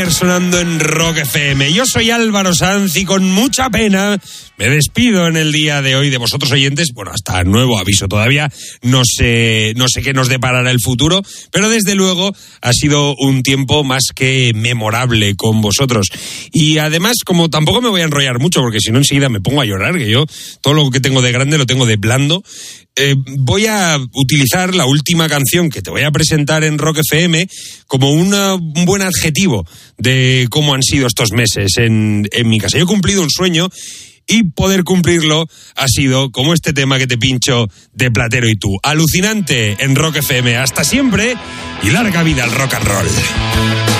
Sonando en Rock FM. Yo soy Álvaro Sanz y con mucha pena me despido en el día de hoy de vosotros oyentes. Bueno, hasta nuevo aviso, todavía no sé qué nos deparará el futuro, pero desde luego ha sido un tiempo más que memorable con vosotros. Y además, como tampoco me voy a enrollar mucho, porque si no enseguida me pongo a llorar, que yo todo lo que tengo de grande lo tengo de blando, voy a utilizar la última canción que te voy a presentar en Rock FM como un buen adjetivo de cómo han sido estos meses en mi casa. Yo he cumplido un sueño y poder cumplirlo ha sido como este tema que te pincho de Platero y tú. Alucinante en Rock FM. Hasta siempre y larga vida al rock and roll.